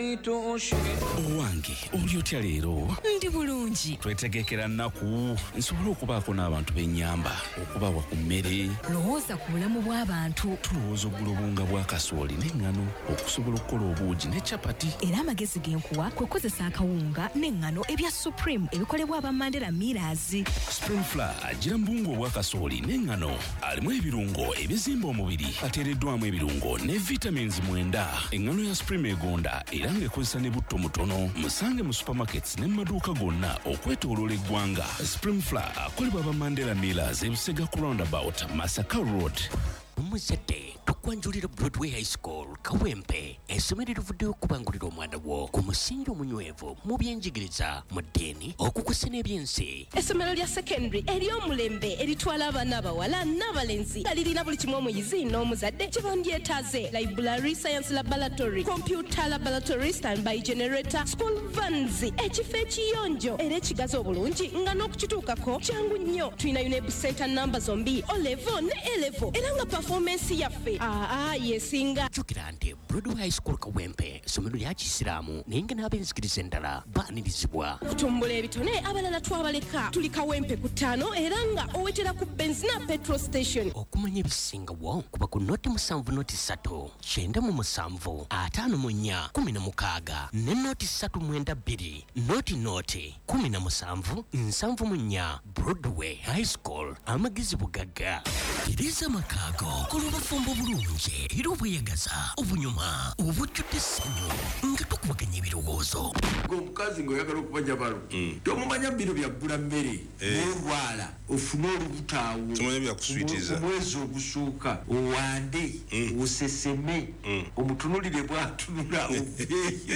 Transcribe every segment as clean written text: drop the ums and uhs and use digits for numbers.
Owange oli otya leero? Ndi bulungi. Twetegekera nnaku nsobole okubaako n'abantu b'ennyamba okubawa ku mmere. Lowooza ku bulamu bw'abantu. Tulowooza oggula obunga bwa kasooli n'eŋŋano okusobola okukola obuugi ne capati. Era amagezi g'enkuwa kwe kukozesa akawunga n'eŋŋano ebya Supreme ebikolebwa aba Mandela Millers. Supreme Flour agira mu bunga obwa kasooli n'eŋŋano alimu ebirungo ebizimba omubiri ateereddwamu ebirungo ne vitamins 9. Eŋŋano ya Supreme egonda era ng'ekozesa ne butto mutono. Musange mu supermarkets ne mu maduuka gonna okwetooloola eggwanga. Supreme Flour akolebwa aba Mandela Millers e Busega ku roundabout Masaka Road. Muzadde tukwanjulira Broadway High School Kawempe essomero livuddeyo okubangulira omwana wo ku musingi omunywevu mu byenjigiriza mu ddiini okukusa n'ebyensi. Essomero lya secondary ery'omulembe eritwala abaana abawala n'abalenzi lirina buli kimu omuyizi n'omuzadde kye bandyetaaze: library, science laboratory, computer laboratory, standby generator, school vans, ekifo ekiyonjo era ekigazi obulungi nga n'okukituukako kyangu nnyo. Tulina UNEB center namba zombi O-level ne A-level era nga performance yaffe yesinga. Jjukira nti Broadway High School Kawempe essomero lya Kisiraamu naye nga n'ab'enzikiriza endala baanirizibwa. Kutumbula ebitone abalala twabaleka. Tuli Kawempe ku 5 era nga owetera ku Benzina petrol station. Okumanya ebisingawo kuba ku noti 7 noti 3 97 54 16 ne noti 392 noti 17 74. Broadway High School amagezi bugagga. Iriza makago kulubafumbo bulungi era obweyagaza obunyuma obujjudde essanyu nga tukubaganya ebirowoozo. Omukazi ng'oyagala okubanja balo tomumanya biro byaggula mmere n'olwala ofune olubutaawo omwezi ogusooka owande oseseme omutunulire bw'atunula oveeyo.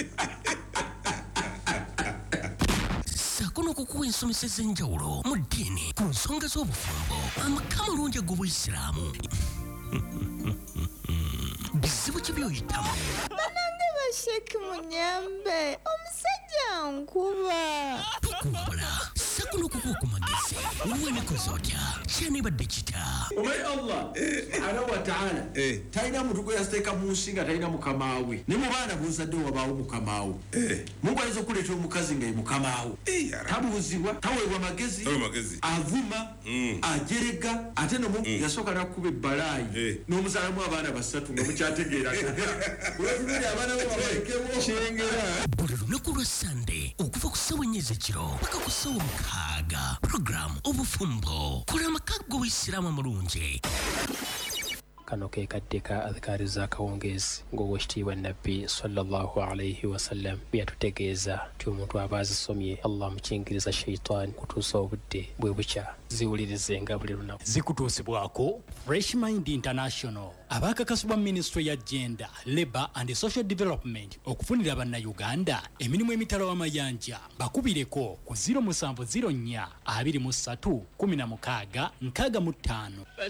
Saako n'okukuwa ensomesa ez'enjawulo mu ddiini ku nsonga z'obufumbo, amaka amalungi ag'Obuyisiraamu. Bizibu ki by'oyitamu? Banange basheki munyambe omusajja nkuba. Tukuwabula saako n'okukuwa ku magezi olw'emikozi otya kyanibadde kita. Omanyi Allah subhanahu wa ta'ala talina muntu gwe yasteeka mu nsi nga talina mukamaawe. Ne mu baana b'ozadde wabaawo mukamaawe. Mungu ayinza okuleeta omukazi nga ye mukamaawe. Tabuuzibwa, taweebwa magezi, avuma, ajerega, ate n'omuntu yasooka n'akuba ebbalaayi n'omuzaalamu abaana basatu nga mukyategeera. Olw'otunulira abaana bo babalekebwo kyengera. Buli lunaku lwa Sande okuva ku ssawa 4 ez'ekiro paka ku ssawa 6. Program obufumbo kola amaka g'Obuyisiraamu amalungi. Kano ke kadde ka adhikari za kawongezi ng'owekitiibwa Nabbi sallallahu alayhi wasallam bye yatutegeeza nti omuntu aba azisomye Allah mukingiriza shayitaani kutuusa obudde bwe bukya ziwulirizenga buli lunaku. Zikutuusibwako Fresh Mind International abakakasibwa Ministry ya Gender, Labour and Social Development okufunira bannayuganda emirimu emitala w'amayanja. Bakubireko ku 0704 23 16 65.